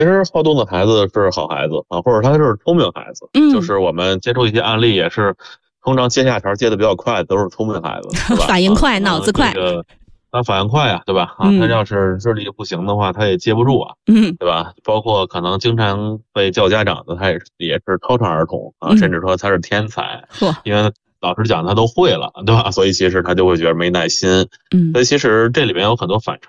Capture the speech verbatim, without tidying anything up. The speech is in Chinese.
其实好动的孩子是好孩子啊，或者他是聪明孩子。 嗯， 就是我们接触一些案例，也是通常接下茬接的比较快，都是聪明孩子，对吧？ 反应快， 啊、 脑子快。 这个他反应快啊，对吧？啊， 嗯、 他要是智力不行的话，他也接不住啊， 嗯， 对吧？包括可能经常被叫家长的，他也是也是超常儿童啊， 嗯、 甚至说他是天才， 呵， 因为老师讲他都会了，对吧？所以其实他就会觉得没耐心。 嗯， 所以其实这里面有很多反差。